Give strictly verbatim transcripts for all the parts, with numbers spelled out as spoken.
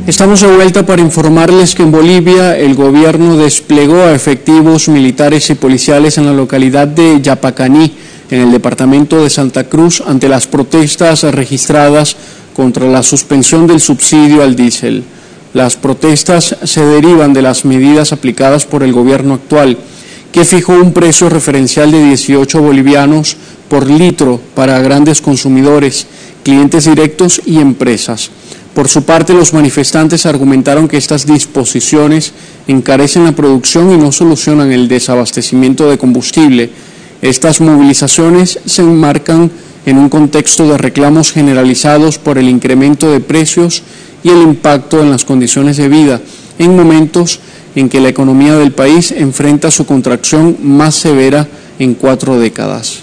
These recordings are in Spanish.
Estamos de vuelta para informarles que en Bolivia el gobierno desplegó a efectivos militares y policiales en la localidad de Yapacaní, en el departamento de Santa Cruz, ante las protestas registradas contra la suspensión del subsidio al diésel. Las protestas se derivan de las medidas aplicadas por el gobierno actual, que fijó un precio referencial de dieciocho bolivianos por litro para grandes consumidores, clientes directos y empresas. Por su parte, los manifestantes argumentaron que estas disposiciones encarecen la producción y no solucionan el desabastecimiento de combustible. Estas movilizaciones se enmarcan en un contexto de reclamos generalizados por el incremento de precios y el impacto en las condiciones de vida, en momentos en que la economía del país enfrenta su contracción más severa en cuatro décadas.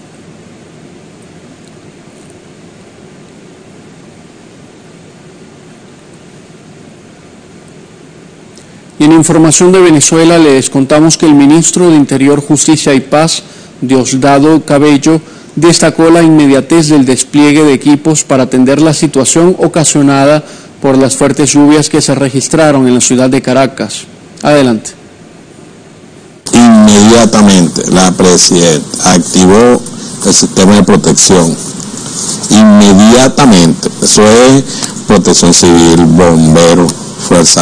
Y en información de Venezuela les contamos que el ministro de Interior, Justicia y Paz, Diosdado Cabello, destacó la inmediatez del despliegue de equipos para atender la situación ocasionada por las fuertes lluvias que se registraron en la ciudad de Caracas. Adelante. Inmediatamente la presidenta activó el sistema de protección. Inmediatamente. Eso es protección civil, bomberos, fuerza